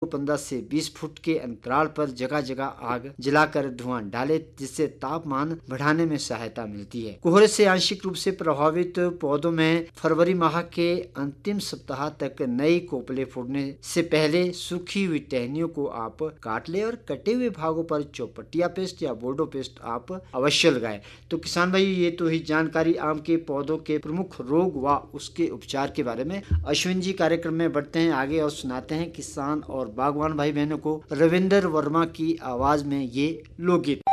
15 से 20 फुट के अंतराल पर जगह जगह आग जलाकर धुआं डाले, जिससे तापमान बढ़ाने में सहायता मिलती है। कोहरे से आंशिक रूप से प्रभावित पौधों में फरवरी माह के अंतिम सप्ताह तक नई कोपले फूटने से पहले सूखी हुई टहनियों को आप काट ले और कटे हुए भागों पर चौपटिया पेस्ट या बोर्डो पेस्ट आप अवश्य लगाएं। तो किसान भाई, ये तो ही जानकारी आम के पौधों के प्रमुख रोग व उसके उपचार के बारे में। अश्विन जी कार्यक्रम में बढ़ते हैं आगे और सुनाते हैं किसान और बागवान भाई बहनों को रविंदर वर्मा की आवाज में ये लोकगीत।